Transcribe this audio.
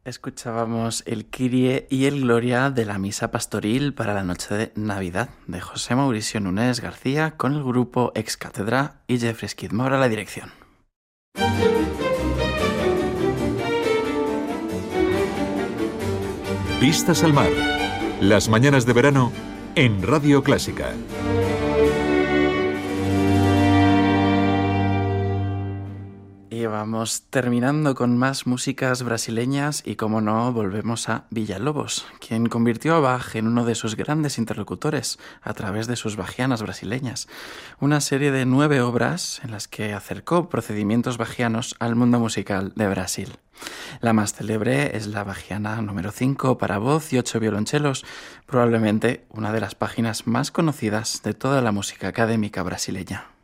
Escuchábamos el Kyrie y el Gloria de la Misa Pastoril para la noche de Navidad de José Mauricio Núñez García con el grupo Ex Cátedra y Jeffrey Skidmore a la dirección. Vistas al mar. Las mañanas de verano en Radio Clásica. Y vamos terminando con más músicas brasileñas y, como no, volvemos a Villa-Lobos, quien convirtió a Bach en uno de sus grandes interlocutores a través de sus bachianas brasileñas, una serie de 9 obras en las que acercó procedimientos bachianos al mundo musical de Brasil. La más célebre es la bachiana número 5 para voz y 8 violonchelos, probablemente una de las páginas más conocidas de toda la música académica brasileña.